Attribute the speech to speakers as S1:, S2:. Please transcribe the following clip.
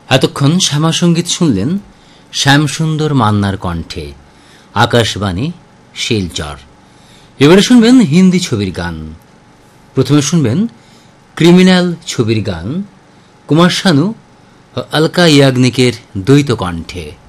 S1: এতক্ষণ শ্যামাসঙ্গীত শুনলেন শ্যামসুন্দর মান্নার কণ্ঠে, আকাশবাণী শিলচর। এবারে শুনবেন হিন্দি ছবির গান। প্রথমে শুনবেন ক্রিমিনাল ছবির গান, কুমার শানু ও অলকা ইয়াগনিকের দ্বৈত কণ্ঠে।